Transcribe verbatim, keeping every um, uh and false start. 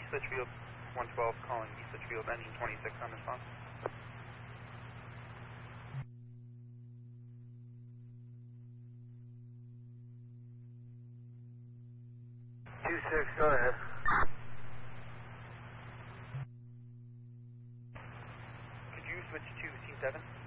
East Litchfield, one twelve, calling East Litchfield, engine twenty-six on response. two six, go ahead. Could you switch to C seven?